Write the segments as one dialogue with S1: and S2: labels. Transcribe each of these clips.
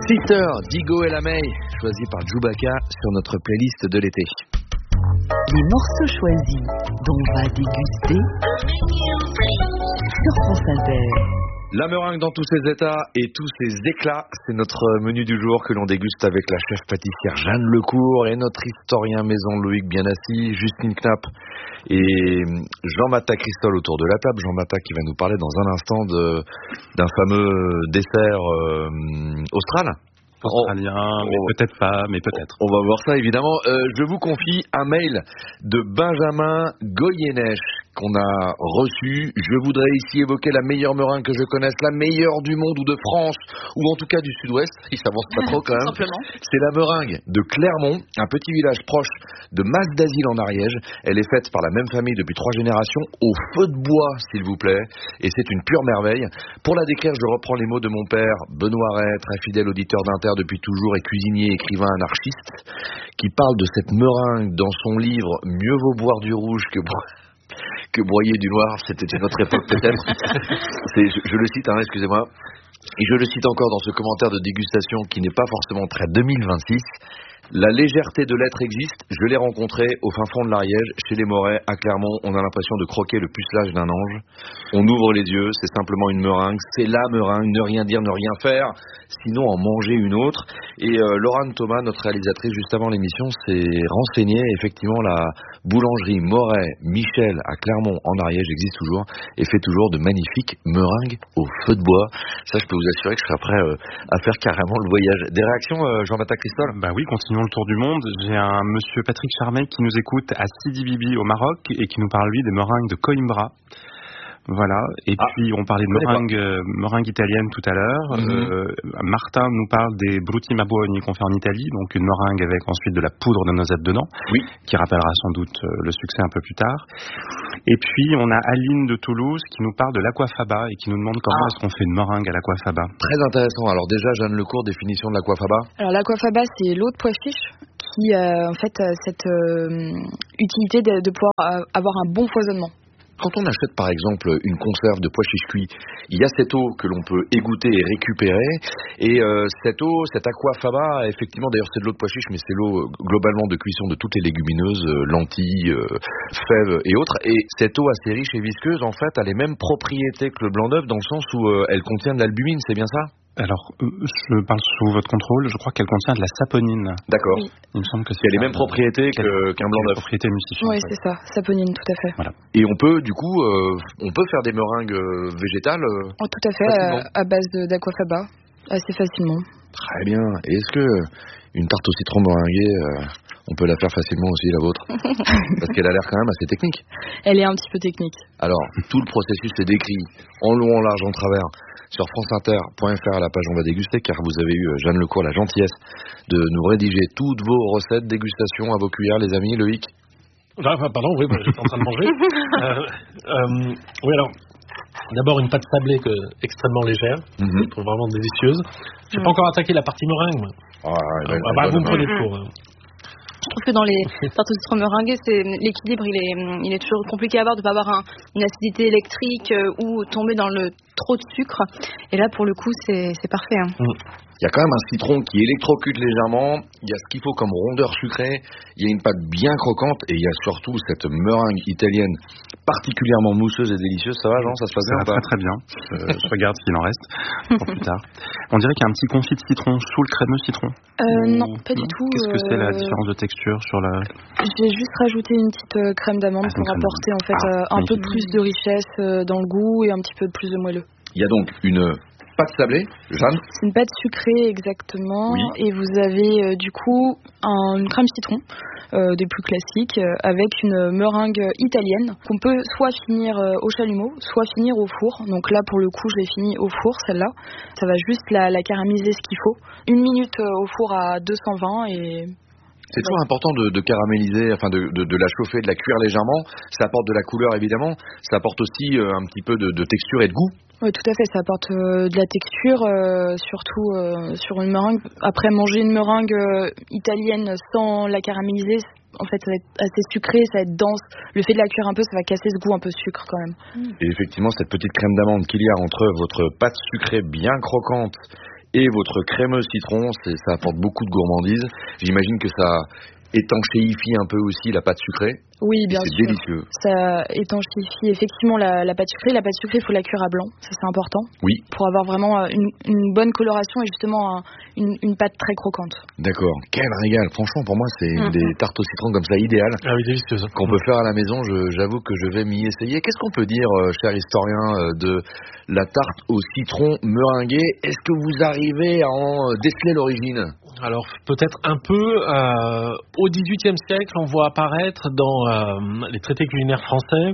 S1: Sister, Digo et la May, choisi par Chewbacca sur notre playlist de l'été.
S2: Les morceaux choisis dont on va déguster sur France Inter.
S1: La meringue dans tous ses états et tous ses éclats, c'est notre menu du jour que l'on déguste avec la chef pâtissière Jeanne Lecourt et notre historien maison Loïc bien assis, Justine Knapp et Jean-Matta Christol autour de la table. Jean-Matta qui va nous parler dans un instant d'un fameux dessert austral.
S3: Australien, mais peut-être pas, mais peut-être.
S1: On va voir ça évidemment. Je vous confie un mail de Benjamin Goyeneche qu'on a reçu. Je voudrais ici évoquer la meilleure meringue que je connaisse, la meilleure du monde ou de France, ou en tout cas du sud-ouest, il s'avance pas trop quand même. C'est la meringue de Clermont, un petit village proche de Mas d'Asile en Ariège. Elle est faite par la même famille depuis 3 générations, au feu de bois s'il vous plaît, et c'est une pure merveille. Pour la décrire, je reprends les mots de mon père, Benoît Ray, très fidèle auditeur d'Inter depuis toujours et cuisinier, écrivain, anarchiste, qui parle de cette meringue dans son livre Mieux vaut boire du rouge que broyer du noir, c'était une autre époque peut-être. Je le cite, excusez-moi. Et je le cite encore dans ce commentaire de dégustation qui n'est pas forcément très 2026. La légèreté de l'être existe, je l'ai rencontré au fin fond de l'Ariège, chez les Morais, à Clermont, on a l'impression de croquer le pucelage d'un ange. On ouvre les yeux, c'est simplement une meringue, c'est la meringue, ne rien dire, ne rien faire, sinon en manger une autre. Et Laurent Thomas, notre réalisatrice, juste avant l'émission, s'est renseignée, effectivement la boulangerie Moret Michel à Clermont en Ariège existe toujours et fait toujours de magnifiques meringues au feu de bois. Ça, je peux vous assurer que je serai prêt à faire carrément le voyage. Des réactions, Jean-Matta Christol?
S3: Bah oui, continuons le tour du monde. J'ai un monsieur Patrick Charmet qui nous écoute à Sidi Bibi au Maroc et qui nous parle lui des meringues de Coimbra. Voilà, et puis on parlait de meringue italienne tout à l'heure. Martin nous parle des brutti maboni qu'on fait en Italie, donc une meringue avec ensuite de la poudre de noisette dedans, qui rappellera sans doute le succès un peu plus tard. Et puis on a Aline de Toulouse qui nous parle de l'aquafaba et qui nous demande comment est-ce qu'on fait une meringue à l'aquafaba.
S1: Très intéressant. Alors déjà, Jeanne Lecourt, définition de l'aquafaba.
S4: Alors l'aquafaba, c'est l'eau de pois chiche qui en fait a cette utilité de pouvoir avoir un bon foisonnement.
S1: Quand on achète par exemple une conserve de pois chiches cuits, il y a cette eau que l'on peut égoutter et récupérer. Et cette eau, cette aquafaba, effectivement, d'ailleurs c'est de l'eau de pois chiches, mais c'est l'eau globalement de cuisson de toutes les légumineuses, lentilles, fèves et autres. Et cette eau assez riche et visqueuse, en fait, a les mêmes propriétés que le blanc d'œuf dans le sens où elle contient de l'albumine, c'est bien ça ?
S3: Alors, je parle sous votre contrôle, je crois qu'elle contient de la saponine.
S1: D'accord.
S4: Oui.
S3: Il me semble que c'est
S1: les mêmes propriétés qu'un blanc d'œuf.
S3: Propriétés emulsifiantes.
S4: Oui, c'est ça, saponine, tout à fait.
S3: Voilà.
S1: Et on peut, du coup, faire des meringues végétales
S4: tout à fait, à base d'aquafaba, assez facilement.
S1: Très bien. Et est-ce que une tarte au citron meringuée, on peut la faire facilement aussi, la vôtre? Parce qu'elle a l'air quand même assez technique.
S4: Elle est un petit peu technique.
S1: Alors, tout le processus est décrit en long, en large, en travers sur franceinter.fr à la page On va déguster, car vous avez eu, Jeanne Lecourt, la gentillesse de nous rédiger toutes vos recettes, dégustation à vos cuillères, les amis. Loïc?
S5: Pardon, oui, j'étais en train de manger. Oui, alors, d'abord une pâte sablée extrêmement légère, je trouve vraiment délicieuse. Je n'ai pas encore attaqué la partie meringue, moi. Vous me prenez le cours.
S4: Je trouve que dans les tartes au citron meringuées, l'équilibre il est toujours compliqué à avoir, de ne pas avoir une acidité électrique ou tomber dans le trop de sucre. Et là, pour le coup, c'est parfait.
S1: Il y a quand même un citron qui électrocute légèrement, il y a ce qu'il faut comme rondeur sucrée, il y a une pâte bien croquante et il y a surtout cette meringue italienne particulièrement mousseuse et délicieuse. Ça va, Jean? Ça se passe bien?
S3: Ça va très bien. Je regarde s'il en reste pour plus tard. On dirait qu'il y a un petit confit de citron sous le crémeux citron.
S4: Non, pas du tout.
S3: Qu'est-ce que c'est la différence de texture sur la...
S4: J'ai juste rajouté une petite crème d'amande pour apporter en fait un peu plus de richesse dans le goût et un petit peu plus de moelleux.
S1: Il y a donc une pâte sablée, Jeanne?
S4: C'est une pâte sucrée exactement, et vous avez du coup une crème citron des plus classiques avec une meringue italienne qu'on peut soit finir au chalumeau, soit finir au four. Donc là pour le coup je l'ai fini au four celle-là. Ça va juste la caraméliser ce qu'il faut. 1 minute au four à 220 et...
S1: C'est toujours important de caraméliser, enfin de la chauffer, de la cuire légèrement. Ça apporte de la couleur évidemment. Ça apporte aussi un petit peu de texture et de goût.
S4: Oui, tout à fait. Ça apporte de la texture, surtout sur une meringue. Après, manger une meringue italienne sans la caraméliser, en fait, ça va être assez sucré, ça va être dense. Le fait de la cuire un peu, ça va casser ce goût un peu sucre quand même.
S1: Et effectivement, cette petite crème d'amande qu'il y a entre votre pâte sucrée bien croquante et votre crémeuse citron, ça apporte beaucoup de gourmandise. J'imagine que ça étanchéifie un peu aussi la pâte sucrée.
S4: Oui, bien sûr.
S1: C'est délicieux.
S4: Ça étanchéifie effectivement la pâte sucrée. La pâte sucrée, il faut la cuire à blanc, ça c'est important.
S1: Oui.
S4: Pour avoir vraiment une bonne coloration et justement une pâte très croquante.
S1: D'accord. Quel régal. Franchement, pour moi, c'est des tartes au citron comme ça idéales.
S5: Ah oui, délicieuses.
S1: Qu'on peut faire à la maison. J'avoue que je vais m'y essayer. Qu'est-ce qu'on peut dire, cher historien, de la tarte au citron meringuée? Est-ce que vous arrivez à en déceler l'origine?
S5: Alors peut-être un peu. Au XVIIIe siècle, on voit apparaître dans les traités culinaires français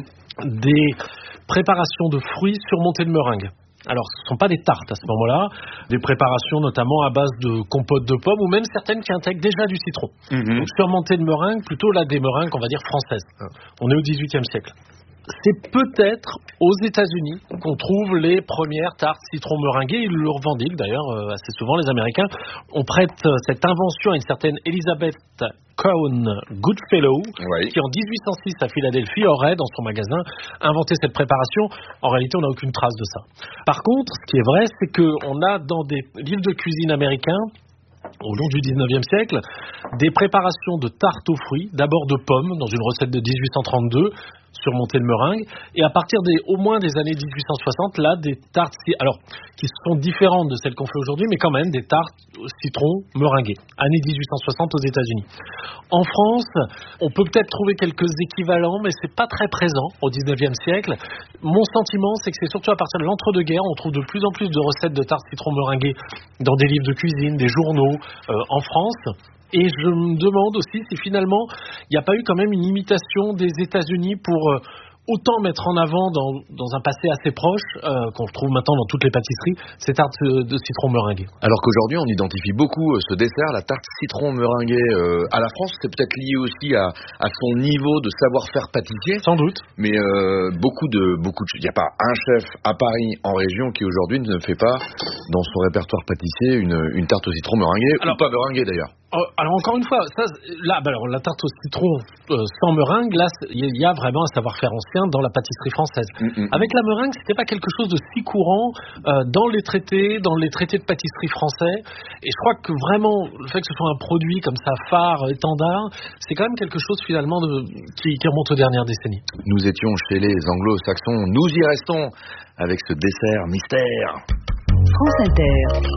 S5: des préparations de fruits surmontées de meringue. Alors, ce ne sont pas des tartes à ce moment-là, des préparations notamment à base de compote de pommes ou même certaines qui intègrent déjà du citron. Donc, surmontées de meringue, plutôt là des meringues, on va dire françaises. On est au XVIIIe siècle. C'est peut-être aux États-Unis qu'on trouve les premières tartes citron meringuées. Ils le revendiquent d'ailleurs assez souvent, les Américains. On prête cette invention à une certaine Elizabeth Cohn Goodfellow, qui en 1806 à Philadelphie aurait, dans son magasin, inventé cette préparation. En réalité, on n'a aucune trace de ça. Par contre, ce qui est vrai, c'est qu'on a dans des livres de cuisine américains, au long du 19e siècle, des préparations de tartes aux fruits, d'abord de pommes, dans une recette de 1832, surmontée de meringue, et à partir au moins des années 1860, là, des tartes, alors, qui sont différentes de celles qu'on fait aujourd'hui, mais quand même des tartes au citron meringuées, années 1860 aux États-Unis. En France, on peut peut-être trouver quelques équivalents, mais c'est pas très présent au 19e siècle. Mon sentiment, c'est que c'est surtout à partir de l'entre-deux-guerres, on trouve de plus en plus de recettes de tartes citron meringuées dans des livres de cuisine, des journaux, en France. Et je me demande aussi si finalement il n'y a pas eu quand même une imitation des États-Unis pour autant mettre en avant dans un passé assez proche, qu'on retrouve maintenant dans toutes les pâtisseries, ces tartes de citron meringuées.
S1: Alors qu'aujourd'hui on identifie beaucoup ce dessert, la tarte citron meringuée à la France. C'est peut-être lié aussi à son niveau de savoir-faire pâtissier.
S5: Sans doute.
S1: Mais beaucoup de il n'y a pas un chef à Paris en région qui aujourd'hui ne fait pas dans son répertoire pâtissier une tarte au citron meringuée, ou pas meringuée d'ailleurs.
S5: Alors encore une fois, alors la tarte au citron sans meringue, là il y a vraiment un savoir-faire ancien dans la pâtisserie française. Avec la meringue, c'était pas quelque chose de si courant dans les traités de pâtisserie français. Et je crois que vraiment le fait que ce soit un produit comme ça phare, étendard, c'est quand même quelque chose finalement qui remonte aux dernières décennies.
S1: Nous étions chez les Anglo-Saxons, nous y restons avec ce dessert mystère.
S2: France Inter.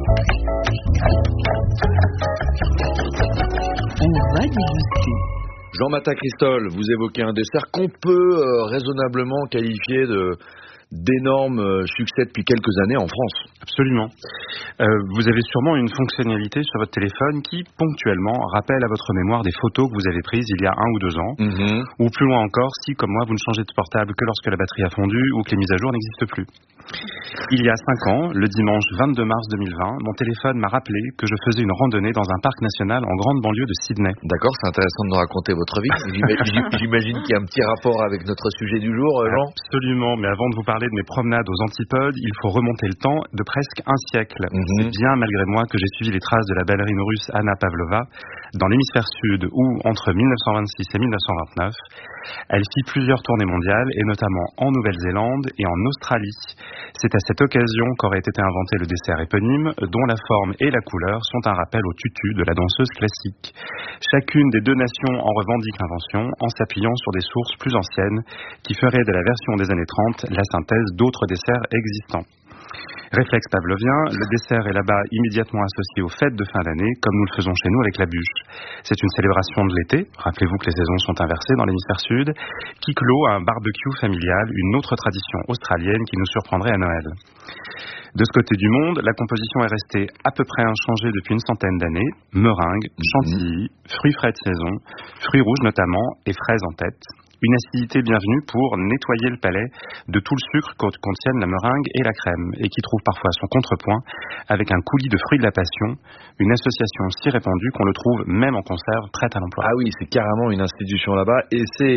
S2: On va déguster.
S1: Jean-Matin Christol, vous évoquez un dessert qu'on peut raisonnablement qualifier d'énorme succès depuis quelques années en France.
S3: Absolument. Vous avez sûrement une fonctionnalité sur votre téléphone qui, ponctuellement, rappelle à votre mémoire des photos que vous avez prises il y a 1 ou 2 ans. Ou plus loin encore, si, comme moi, vous ne changez de portable que lorsque la batterie a fondu ou que les mises à jour n'existent plus. Il y a 5 ans, le dimanche 22 mars 2020, mon téléphone m'a rappelé que je faisais une randonnée dans un parc national en grande banlieue de Sydney.
S1: D'accord, c'est intéressant de nous raconter votre vie. J'imagine qu'il y a un petit rapport avec notre sujet du jour, Jean.
S3: Absolument, mais avant de vous parler de mes promenades aux antipodes, il faut remonter le temps de presque un siècle. C'est bien malgré moi que j'ai suivi les traces de la ballerine russe Anna Pavlova dans l'hémisphère sud où, entre 1926 et 1929, elle fit plusieurs tournées mondiales et notamment en Nouvelle-Zélande et en Australie. C'est à cette occasion qu'aurait été inventé le dessert éponyme dont la forme et la couleur sont un rappel au tutu de la danseuse classique. Chacune des 2 nations en revendique l'invention en s'appuyant sur des sources plus anciennes qui feraient de la version des années 30 la synthèse d'autres desserts existants. Réflexe pavlovien, le dessert est là-bas immédiatement associé aux fêtes de fin d'année, comme nous le faisons chez nous avec la bûche. C'est une célébration de l'été, rappelez-vous que les saisons sont inversées dans l'hémisphère sud, qui clôt un barbecue familial, une autre tradition australienne qui nous surprendrait à Noël. De ce côté du monde, la composition est restée à peu près inchangée depuis une centaine d'années. Meringue, chantilly, fruits frais de saison, fruits rouges notamment, et fraises en tête. Une acidité bienvenue pour nettoyer le palais de tout le sucre que contiennent la meringue et la crème, et qui trouve parfois son contrepoint avec un coulis de fruits de la passion, une association si répandue qu'on le trouve même en conserve prête à l'emploi.
S1: Ah oui, c'est carrément une institution là-bas, et c'est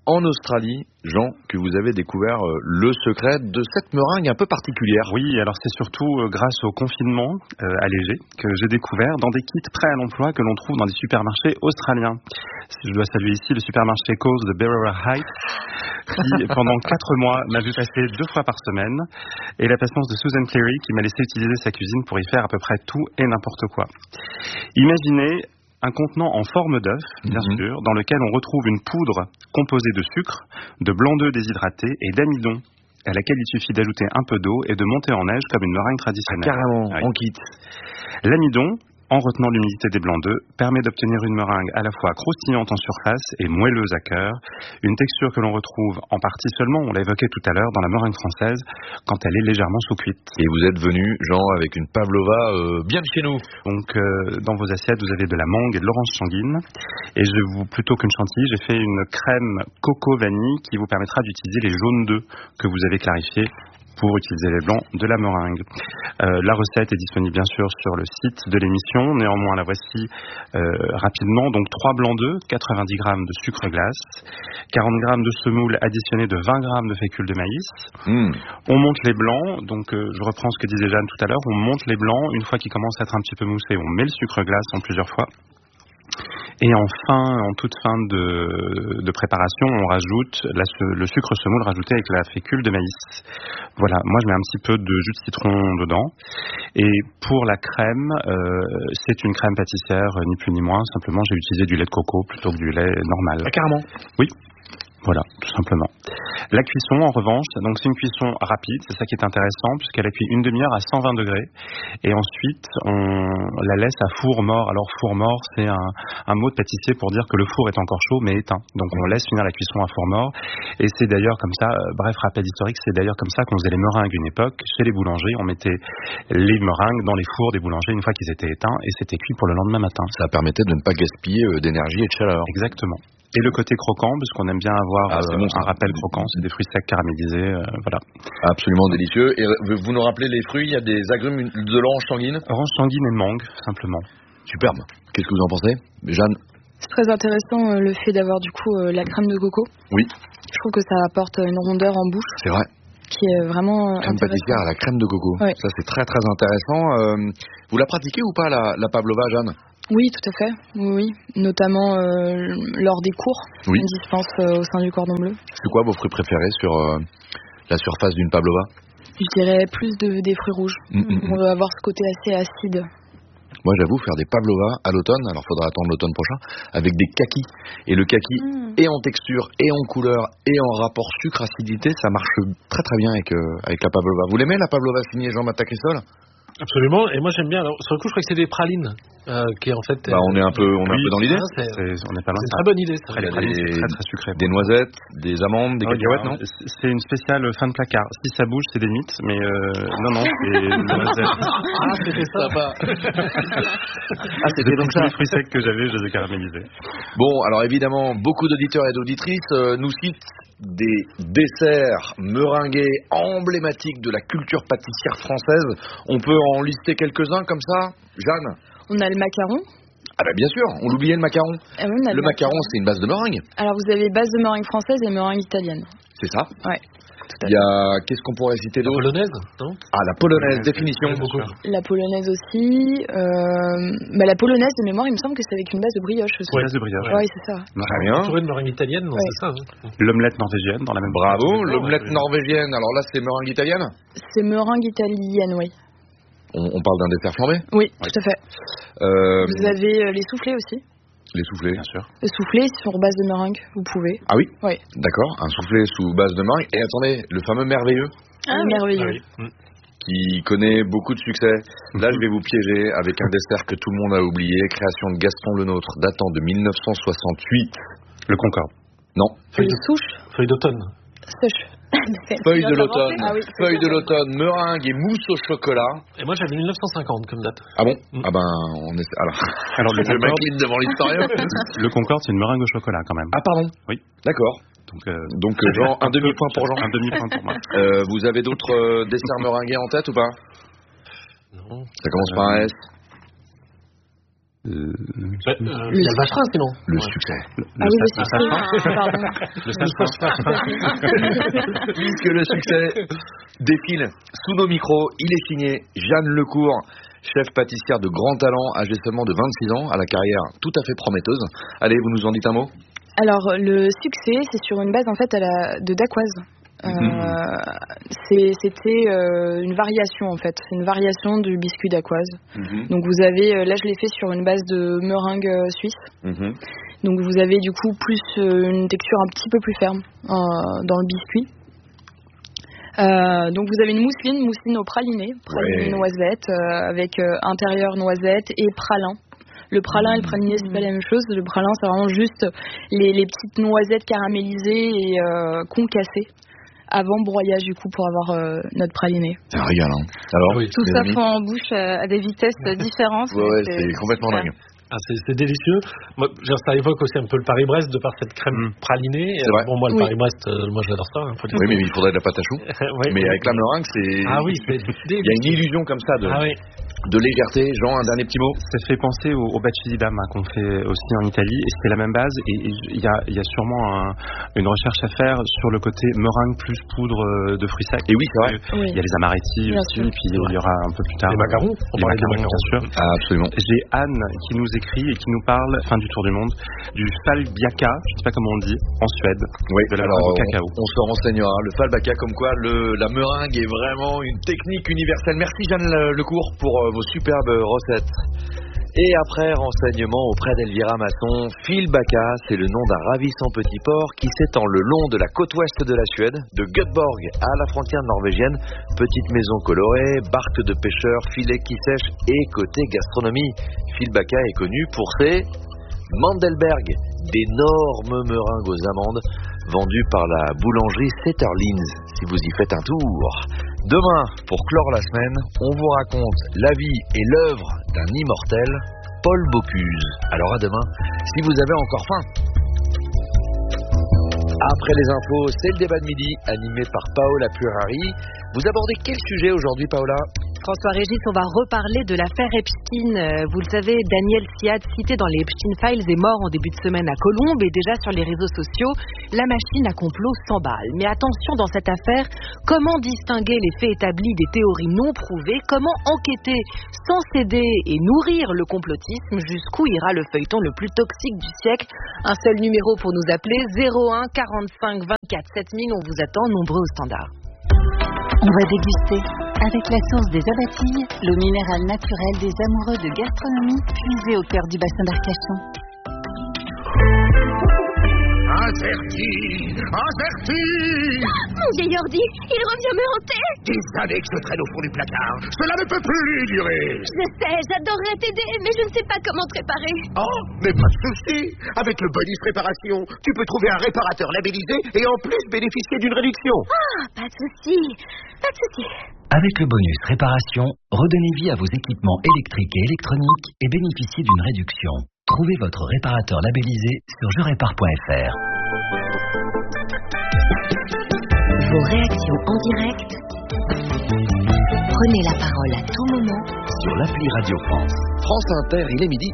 S1: en Australie, Jean, que vous avez découvert le secret de cette meringue un peu particulière.
S3: Oui, alors c'est surtout grâce au confinement allégé que j'ai découvert dans des kits prêts à l'emploi que l'on trouve dans des supermarchés australiens. Je dois saluer ici le supermarché Coles de Berowra Heights, qui pendant 4 mois m'a vu passer 2 fois par semaine, et la patience de Susan Cleary qui m'a laissé utiliser sa cuisine pour y faire à peu près tout et n'importe quoi. Imaginez un contenant en forme d'œuf, bien sûr, dans lequel on retrouve une poudre composée de sucre, de blanc d'œuf déshydraté et d'amidon, à laquelle il suffit d'ajouter un peu d'eau et de monter en neige comme une meringue traditionnelle.
S1: Carrément,
S3: oui.
S1: En kit.
S3: L'amidon, en retenant l'humidité des blancs d'œufs, permet d'obtenir une meringue à la fois croustillante en surface et moelleuse à cœur, une texture que l'on retrouve en partie seulement, on l'a évoqué tout à l'heure, dans la meringue française, quand elle est légèrement sous-cuite.
S1: Et vous êtes venu, Jean, avec une pavlova bien de chez nous.
S3: Donc, dans vos assiettes, vous avez de la mangue et de l'orange sanguine. Et plutôt qu'une chantilly, j'ai fait une crème coco-vanille qui vous permettra d'utiliser les jaunes d'œufs que vous avez clarifiés pour utiliser les blancs de la meringue. La recette est disponible bien sûr sur le site de l'émission. Néanmoins, la voici rapidement. Donc 3 blancs d'œufs, 90 g de sucre glace, 40 g de semoule additionné de 20 g de fécule de maïs. On monte les blancs. Donc je reprends ce que disait Jeanne tout à l'heure. On monte les blancs. Une fois qu'ils commencent à être un petit peu moussés, on met le sucre glace en plusieurs fois. Et en toute fin de préparation, on rajoute le sucre semoule rajouté avec la fécule de maïs. Voilà, moi je mets un petit peu de jus de citron dedans. Et pour la crème, c'est une crème pâtissière, ni plus ni moins. Simplement, j'ai utilisé du lait de coco plutôt que du lait normal.
S1: Ah, carrément.
S3: Oui. Voilà, tout simplement. La cuisson, en revanche, donc c'est une cuisson rapide, c'est ça qui est intéressant, puisqu'elle a cuit une demi-heure à 120 degrés. Et ensuite, on la laisse à four mort. Alors, four mort, c'est un mot de pâtissier pour dire que le four est encore chaud, mais éteint. Donc, on laisse finir la cuisson à four mort. Et c'est d'ailleurs comme ça, bref, rappel historique, c'est d'ailleurs comme ça qu'on faisait les meringues une époque. Chez les boulangers, on mettait les meringues dans les fours des boulangers une fois qu'ils étaient éteints, et c'était cuit pour le lendemain matin.
S1: Ça permettait de ne pas gaspiller d'énergie et de chaleur.
S3: Exactement. Et le côté croquant, puisqu'on aime bien avoir un rappel croquant, c'est des fruits secs caramélisés, voilà.
S1: Absolument délicieux. Et vous nous rappelez les fruits, il y a des agrumes, de l'orange sanguine.
S3: Orange sanguine et mangue, simplement.
S1: Superbe. Qu'est-ce que vous en pensez, Jeanne?
S4: C'est très intéressant le fait d'avoir du coup la crème de coco.
S1: Oui.
S4: Je trouve que ça apporte une rondeur en bouche.
S1: C'est vrai.
S4: Qui est vraiment
S1: crème pâtissière à la crème de coco.
S4: Ouais.
S1: Ça, c'est très très intéressant. Vous la pratiquez ou pas, la pavlova, Jeanne?
S4: Oui, tout à fait. Oui. Notamment lors des cours qu'on dispense au sein du Cordon Bleu.
S1: C'est quoi vos fruits préférés sur la surface d'une pavlova?
S4: Je dirais plus des fruits rouges. On va avoir ce côté assez acide.
S1: Moi, j'avoue, faire des pavlovas à l'automne, alors faudra attendre l'automne prochain, avec des kakis. Et le kaki, et en texture, et en couleur, et en rapport sucre-acidité, ça marche très très bien avec la pavlova. Vous l'aimez, la pavlova signée Jean-Baptiste Crissol?
S5: Absolument, et moi j'aime bien. Alors, sur le coup, je crois que c'est des pralines, qui est en fait.
S1: On est un peu dans l'idée.
S3: On est pas loin.
S5: C'est une très bonne idée. Ça.
S3: Les pralines, c'est très très sucré.
S1: Des noisettes, des amandes, des cacahuètes, non?
S3: C'est une spéciale fin de placard. Si ça bouge, c'est des mythes, mais non, c'est des noisettes.
S5: Ah, c'était ça.
S1: C'était donc ça.
S3: Les fruits secs que j'avais, je les ai caramélisés.
S1: Bon, alors évidemment, beaucoup d'auditeurs et d'auditrices nous citent des desserts meringués emblématiques de la culture pâtissière française. On peut en lister quelques-uns comme ça, Jeanne?
S4: On a le macaron.
S1: Ah bien sûr, on l'oubliait le macaron.
S4: Ah oui,
S1: le macaron, c'est une base de meringue.
S4: Alors vous avez base de meringue française et meringue italienne.
S1: C'est ça?
S4: Ouais.
S1: Il y a, qu'est-ce qu'on pourrait citer d'autre?
S5: La polonaise, non?
S1: Ah, la polonaise, définition.
S4: La polonaise aussi. La polonaise, de mémoire, il me semble que c'est avec une base de brioche aussi.
S3: Oui, base de brioche.
S4: Oui, c'est ça.
S1: Très bien.
S5: Sur une meringue italienne, non, c'est ça. Hein.
S3: L'omelette norvégienne, dans la même.
S1: Bravo, l'omelette norvégienne. Alors là, c'est meringue italienne? C'est
S4: meringue italienne, oui.
S1: On parle d'un dessert flambé?
S4: Oui, tout à fait. Vous avez les soufflés aussi.
S1: Les soufflés,
S3: bien sûr.
S4: Le soufflé sur base de meringue, vous pouvez.
S1: Ah oui?
S4: Oui.
S1: D'accord, un soufflé sous base de meringue. Et attendez, le fameux merveilleux.
S4: Merveilleux.
S5: Ah, oui.
S1: Qui connaît beaucoup de succès. Là, je vais vous piéger avec un dessert que tout le monde a oublié, création de Gaston Lenôtre, datant de 1968.
S3: Le Concorde.
S1: Non.
S4: Feuille de souche.
S5: Feuille d'automne.
S4: Sèche.
S1: Feuille de l'automne.
S4: Ah oui,
S1: feuille de l'automne, meringue et mousse au chocolat.
S5: Et moi j'avais 1950 comme date.
S1: Ah bon? Ah ben, on est. Alors
S3: le
S1: je m'incline devant l'historien.
S3: Le Concorde, c'est une meringue au chocolat quand même.
S1: Ah pardon?
S3: Oui.
S1: D'accord. Donc Jean, un demi-point pour Jean.
S3: Un demi-point pour moi.
S1: Vous avez d'autres desserts meringués en tête ou pas?
S5: Non.
S1: Ça commence par un S.
S5: Il y a le vacherin, sinon.
S1: Le succès.
S4: Le succès. Pardon.
S1: Puisque le succès défile sous nos micros, il est signé Jeanne Lecourt, chef pâtissière de grand talent, âgée seulement de 26 ans, à la carrière tout à fait prometteuse. Allez, vous nous en dites un mot ?
S4: Alors, le succès, c'est sur une base en fait de dacquoise. C'était une variation en fait, c'est une variation du biscuit dacquoise. Donc vous avez, là je l'ai fait sur une base de meringue suisse. Donc vous avez du coup plus une texture un petit peu plus ferme dans le biscuit. Donc vous avez une mousseline au praliné noisette avec intérieur noisette et pralin. Le pralin et le praliné, c'est pas la même chose. Le pralin, c'est vraiment juste les petites noisettes caramélisées et concassées avant broyage du coup pour avoir notre praliné.
S1: C'est un régal, hein. Alors,
S6: tout ça fond en bouche à des vitesses différentes.
S1: C'est complètement dingue.
S5: C'est délicieux. Moi, ça évoque aussi un peu le Paris-Brest de par cette crème pralinée. Bon, moi, le Paris-Brest, moi, j'adore ça. Hein,
S1: oui, mais il faudrait de la pâte à choux. Mais avec la meringue, c'est.
S5: Ah oui, c'est
S1: il y a une illusion comme ça de légèreté. Jean, un dernier petit mot.
S3: Ça fait penser au bacchisi d'Ama qu'on fait aussi en Italie. Et c'est la même base. Et il y a sûrement une recherche à faire sur le côté meringue plus poudre de fruits secs.
S1: Et oui, c'est vrai.
S3: Il y a les amaretti aussi. Et puis il y aura un peu plus tard.
S5: Les macarons.
S3: Les macarons, bien sûr.
S1: Ah, absolument.
S3: J'ai Anne qui nous écrit et qui nous parle, fin du tour du monde, du falbaka, je sais pas comment on dit, en Suède.
S1: Oui,
S3: de la
S1: alors
S3: cacao.
S1: on se renseignera. Le falbaka, comme quoi la meringue est vraiment une technique universelle. Merci Jeanne Lecourt pour vos superbes recettes. Et après renseignement auprès d'Elvira Masson, Filbaka, c'est le nom d'un ravissant petit port qui s'étend le long de la côte ouest de la Suède, de Göteborg à la frontière norvégienne. Petite maison colorée, barque de pêcheurs, filet qui sèche et côté gastronomie. Filbaka est connu pour ses Mandelberg, d'énormes meringues aux amandes vendues par la boulangerie Setterlins, si vous y faites un tour. Demain, pour clore la semaine, on vous raconte la vie et l'œuvre d'un immortel, Paul Bocuse. Alors à demain, si vous avez encore faim. Après les infos, c'est le débat de midi, animé par Paola Purari. Vous abordez quel sujet aujourd'hui, Paola ?
S7: François-Régis, on va reparler de l'affaire Epstein. Vous le savez, Daniel Siad, cité dans les Epstein Files, est mort en début de semaine à Colombes et déjà sur les réseaux sociaux, la machine à complot s'emballe. Mais attention dans cette affaire, comment distinguer les faits établis des théories non prouvées ? Comment enquêter sans céder et nourrir le complotisme ? Jusqu'où ira le feuilleton le plus toxique du siècle ? Un seul numéro pour nous appeler, 01 45 24 7000. On vous attend nombreux au standard.
S2: On va déguster avec la source des Abatilles, l'eau minérale naturelle des amoureux de gastronomie, puisée au cœur du bassin d'Arcachon.
S8: Averti!
S9: Mon vieil ordi, il revient me hanter!
S8: Des années que je traîne au fond du placard. Cela ne peut plus durer.
S9: Je sais, j'adorerais t'aider, mais je ne sais pas comment te réparer.
S8: Oh, mais pas de souci. Avec le bonus réparation, tu peux trouver un réparateur labellisé et en plus bénéficier d'une réduction.
S9: Ah, pas de souci.
S10: Avec le bonus réparation, redonnez vie à vos équipements électriques et électroniques et bénéficiez d'une réduction. Trouvez votre réparateur labellisé sur jerépare.fr.
S2: Vos réactions en direct. Prenez la parole à tout moment
S10: sur l'appli Radio France.
S1: France Inter, il est midi.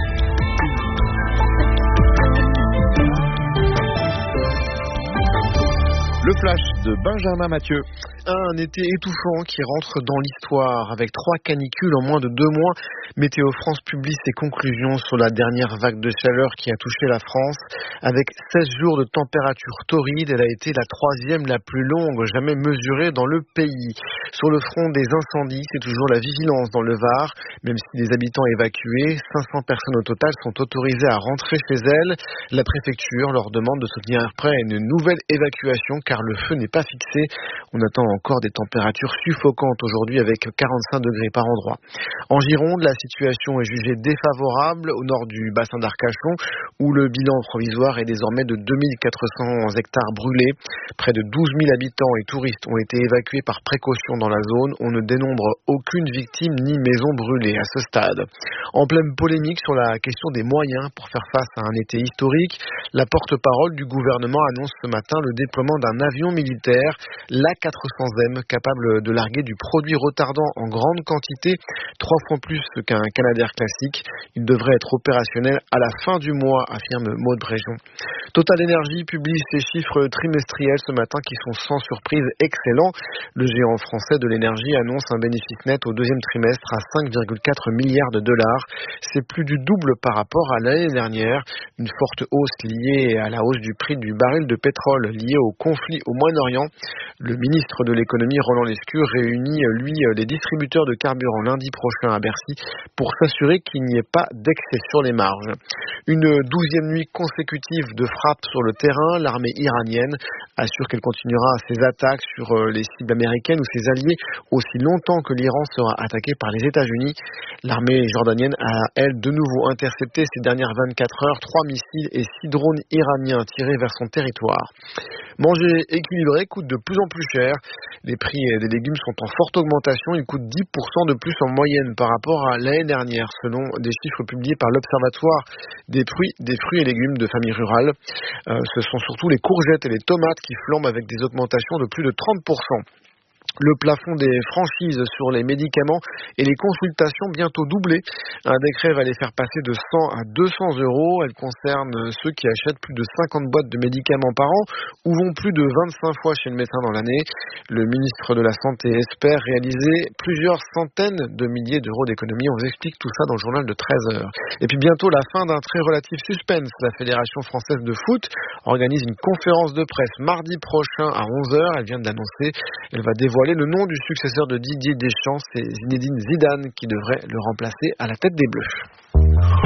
S1: Le flash de Benjamin Mathieu.
S11: Un été étouffant qui rentre dans l'histoire avec 3 canicules en moins de 2 mois. Météo France publie ses conclusions sur la dernière vague de chaleur qui a touché la France. Avec 16 jours de température torride, elle a été la 3e la plus longue jamais mesurée dans le pays. Sur le front des incendies, c'est toujours la vigilance dans le Var. Même si les habitants évacués, 500 personnes au total sont autorisées à rentrer chez elles. La préfecture leur demande de se tenir prêt à une nouvelle évacuation car le feu n'est pas fixé. On attend encore des températures suffocantes aujourd'hui avec 45 degrés par endroit. En Gironde, la situation est jugée défavorable au nord du bassin d'Arcachon où le bilan provisoire est désormais de 2400 hectares brûlés. Près de 12 000 habitants et touristes ont été évacués par précaution dans la zone. On ne dénombre aucune victime ni maison brûlée à ce stade. En pleine polémique sur la question des moyens pour faire face à un été historique, la porte-parole du gouvernement annonce ce matin le déploiement d'un avion militaire, l'A400M, capable de larguer du produit retardant en grande quantité, 3 fois plus qu'un Canadair classique. Il devrait être opérationnel à la fin du mois, affirme Maud Bréjon. Total Energy publie ses chiffres trimestriels ce matin qui sont sans surprise excellents. Le géant français de l'énergie annonce un bénéfice net au deuxième trimestre à 5,4 milliards de dollars. C'est plus du double par rapport à l'année dernière. Une forte hausse liée à la hausse du prix du baril de pétrole lié au conflit au Moyen-Orient. Le ministre de l'économie Roland Lescure réunit, lui, les distributeurs de carburant lundi prochain à Bercy pour s'assurer qu'il n'y ait pas d'excès sur les marges. Une 12e nuit consécutive de frappes sur le terrain, l'armée iranienne assure qu'elle continuera ses attaques sur les cibles américaines ou ses alliés aussi longtemps que l'Iran sera attaqué par les États-Unis. L'armée jordanienne a, elle, de nouveau intercepté ces dernières 24 heures 3 missiles et 6 drones iraniens tirés vers son territoire. Manger équilibré coûte de plus en plus cher. Les prix des légumes sont en forte augmentation. Ils coûtent 10% de plus en moyenne par rapport à l'année dernière, selon des chiffres publiés par l'Observatoire des fruits et légumes de familles rurales. Ce sont surtout les courgettes et les tomates qui flambent avec des augmentations de plus de 30%. Le plafond des franchises sur les médicaments et les consultations bientôt doublé. Un décret va les faire passer de 100 à 200 euros. Elle concerne ceux qui achètent plus de 50 boîtes de médicaments par an ou vont plus de 25 fois chez le médecin dans l'année. Le ministre de la Santé espère réaliser plusieurs centaines de milliers d'euros d'économies. On vous explique tout ça dans le journal de 13h. Et puis bientôt la fin d'un très relatif suspense. La Fédération française de foot organise une conférence de presse mardi prochain à 11h. Elle vient de l'annoncer. Elle va dévoiler le nom du successeur de Didier Deschamps, c'est Zinedine Zidane qui devrait le remplacer à la tête des Bleus.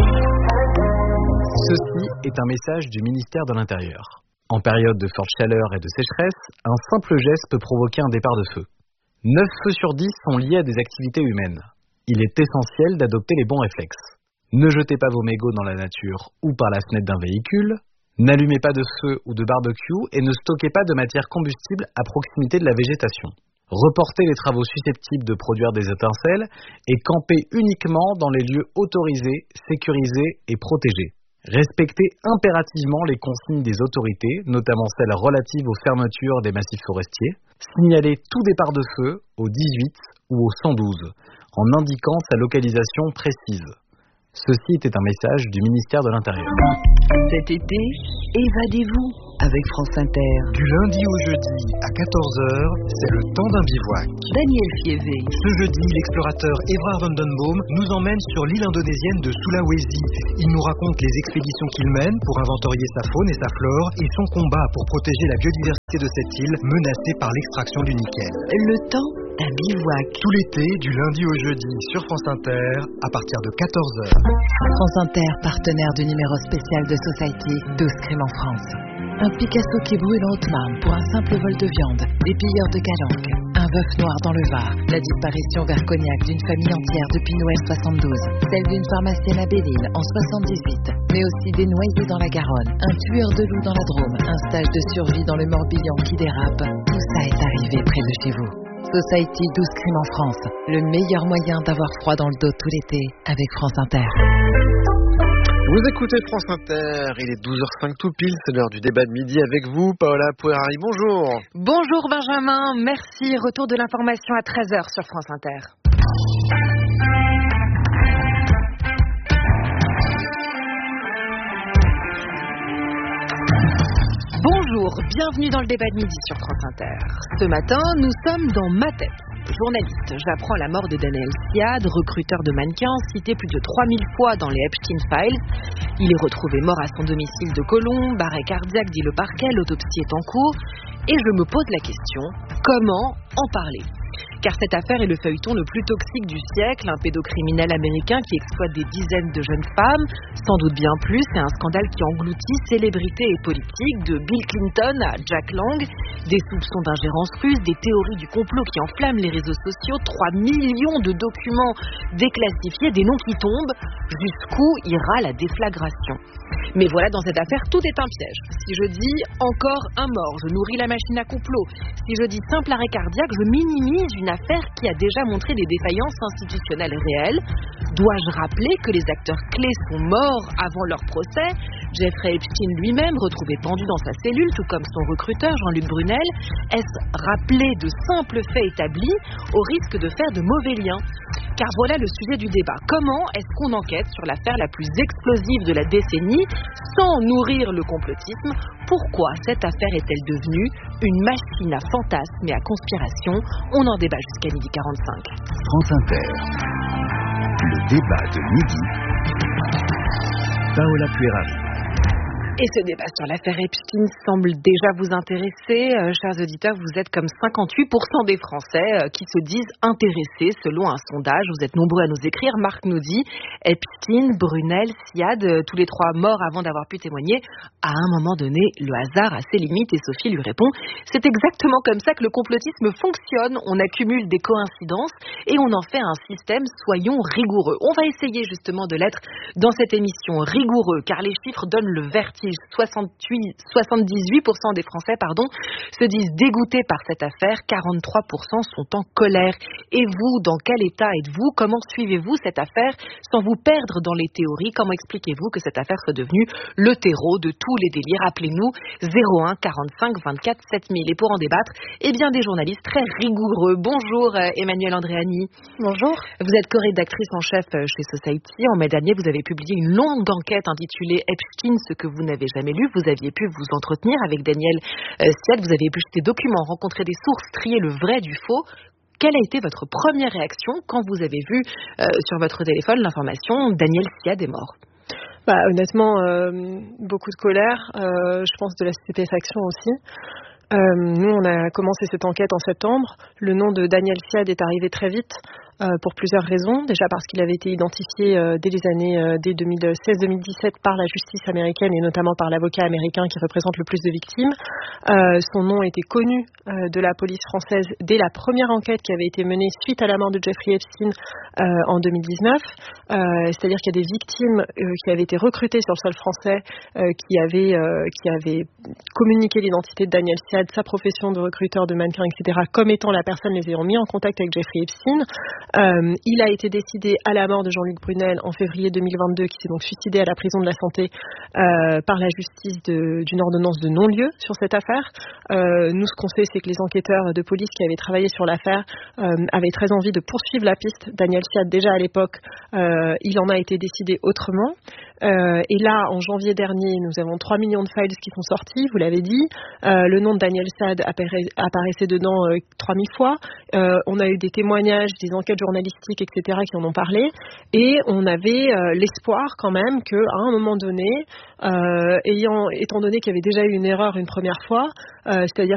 S12: Ceci est un message du ministère de l'Intérieur. En période de forte chaleur et de sécheresse, un simple geste peut provoquer un départ de feu. 9 feux sur 10 sont liés à des activités humaines. Il est essentiel d'adopter les bons réflexes. Ne jetez pas vos mégots dans la nature ou par la fenêtre d'un véhicule. N'allumez pas de feu ou de barbecue et ne stockez pas de matière combustible à proximité de la végétation. Reportez les travaux susceptibles de produire des étincelles et campez uniquement dans les lieux autorisés, sécurisés et protégés. Respectez impérativement les consignes des autorités, notamment celles relatives aux fermetures des massifs forestiers. Signalez tout départ de feu au 18 ou au 112 en indiquant sa localisation précise. Ceci était un message du ministère de l'Intérieur.
S13: Cet été, évadez-vous avec France Inter.
S14: Du lundi au jeudi à 14h, c'est le temps d'un bivouac.
S13: Daniel Fiévé.
S14: Ce jeudi, l'explorateur Evrard van den Boom nous emmène sur l'île indonésienne de Sulawesi. Il nous raconte les expéditions qu'il mène pour inventorier sa faune et sa flore et son combat pour protéger la biodiversité de cette île menacée par l'extraction du nickel.
S13: Le temps d'un bivouac.
S14: Tout l'été, du lundi au jeudi sur France Inter, à partir de 14h.
S2: France Inter, partenaire du numéro spécial de Society, 12 crimes en France. Un Picasso qui brûle en Haute-Marne pour un simple vol de viande, des pilleurs de Calanque, un veuf noir dans le Var, la disparition vers Cognac d'une famille entière depuis Noël 72, celle d'une pharmacienne à Belle-Île en 78, mais aussi des noyés dans la Garonne, un tueur de loups dans la Drôme, un stage de survie dans le Morbihan qui dérape, tout ça est arrivé près de chez vous. Society 12 crimes en France, le meilleur moyen d'avoir froid dans le dos tout l'été avec France Inter.
S11: Vous écoutez France Inter, il est 12h05 tout pile, c'est l'heure du débat de midi avec vous, Paola Puerari, bonjour.
S7: Bonjour Benjamin, merci, retour de l'information à 13h sur France Inter. Bonjour, bienvenue dans le débat de midi sur France Inter. Ce matin, nous sommes dans Ma Tête. Journaliste, j'apprends la mort de Daniel Siad, recruteur de mannequins, cité plus de 3000 fois dans les Epstein Files. Il est retrouvé mort à son domicile de Colombes, arrêt cardiaque dit le parquet, l'autopsie est en cours. Et je me pose la question, comment en parler ? Car cette affaire est le feuilleton le plus toxique du siècle, un pédocriminel américain qui exploite des dizaines de jeunes femmes, sans doute bien plus, c'est un scandale qui engloutit célébrités et politiques, de Bill Clinton à Jack Lang, des soupçons d'ingérence russe, des théories du complot qui enflamment les réseaux sociaux, 3 millions de documents déclassifiés, des noms qui tombent, jusqu'où ira la déflagration. Mais voilà, dans cette affaire, tout est un piège. Si je dis encore un mort, je nourris la machine à complot. Si je dis simple arrêt cardiaque, je minimise une affaire qui a déjà montré des défaillances institutionnelles réelles. Dois-je rappeler que les acteurs clés sont morts avant leur procès? Jeffrey Epstein lui-même retrouvé pendu dans sa cellule, tout comme son recruteur Jean-Luc Brunel. Est-ce rappeler de simples faits établis au risque de faire de mauvais liens? Car voilà le sujet du débat. Comment est-ce qu'on enquête sur l'affaire la plus explosive de la décennie sans nourrir le complotisme? Pourquoi cette affaire est-elle devenue une machine à fantasmes et à conspiration? On en débat jusqu'à 12h45.
S10: France Inter. Le débat de midi. Paola Puerari.
S7: Et ce débat sur l'affaire Epstein semble déjà vous intéresser. Chers auditeurs, vous êtes comme 58% des Français qui se disent intéressés selon un sondage. Vous êtes nombreux à nous écrire. Marc nous dit Epstein, Brunel, Siad, tous les trois morts avant d'avoir pu témoigner. À un moment donné, le hasard a ses limites et Sophie lui répond c'est exactement comme ça que le complotisme fonctionne. On accumule des coïncidences et on en fait un système, soyons rigoureux. On va essayer justement de l'être dans cette émission, rigoureux, car les chiffres donnent le vertige. 78% des Français se disent dégoûtés par cette affaire, 43% sont en colère. Et vous, dans quel état êtes-vous? Comment suivez-vous cette affaire sans vous perdre dans les théories? Comment expliquez-vous que cette affaire soit devenue le terreau de tous les délires? Appelez-nous 01 45 24 7000. Et pour en débattre, des journalistes très rigoureux. Bonjour Emmanuelle Andréani.
S4: Bonjour.
S7: Vous êtes co-rédactrice en chef chez Society. En mai dernier, vous avez publié une longue enquête intitulée Epstein, ce que vous n'avez jamais lu. Vous aviez pu vous entretenir avec Daniel Siad. Vous avez épluché des documents, rencontré des sources, trier le vrai du faux. Quelle a été votre première réaction quand vous avez vu sur votre téléphone l'information Daniel Siad est mort?
S15: Honnêtement, beaucoup de colère, je pense de la stupéfaction aussi. Nous, on a commencé cette enquête en septembre. Le nom de Daniel Siad est arrivé très vite. Pour plusieurs raisons. Déjà parce qu'il avait été identifié dès 2016-2017 par la justice américaine et notamment par l'avocat américain qui représente le plus de victimes. Son nom était connu de la police française dès la première enquête qui avait été menée suite à la mort de Jeffrey Epstein en 2019. C'est-à-dire qu'il y a des victimes qui avaient été recrutées sur le sol français qui avaient communiqué l'identité de Daniel Siad, sa profession de recruteur de mannequins, etc., comme étant la personne les ayant mis en contact avec Jeffrey Epstein. Il a été décidé à la mort de Jean-Luc Brunel en février 2022, qui s'est donc suicidé à la prison de la Santé par la justice d'une ordonnance de non-lieu sur cette affaire. Nous, ce qu'on sait, c'est que les enquêteurs de police qui avaient travaillé sur l'affaire avaient très envie de poursuivre la piste. Daniel Siad, déjà à l'époque, il en a été décidé autrement. Et là, en janvier dernier, nous avons 3 millions de files qui sont sortis, vous l'avez dit. Le nom de Daniel Siad apparaissait dedans 3000 fois. On a eu des témoignages, des enquêtes journalistiques, etc., qui en ont parlé. Et on avait l'espoir quand même qu'à un moment donné, étant donné qu'il y avait déjà eu une erreur une première fois, c'est-à-dire